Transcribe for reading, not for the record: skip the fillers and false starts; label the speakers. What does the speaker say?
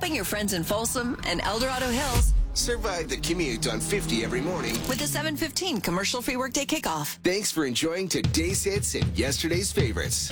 Speaker 1: helping your friends in Folsom and El Dorado Hills
Speaker 2: Survive the commute on 50 every morning.
Speaker 1: with the 7:15 commercial-free workday kickoff.
Speaker 2: Thanks for enjoying today's hits and yesterday's favorites.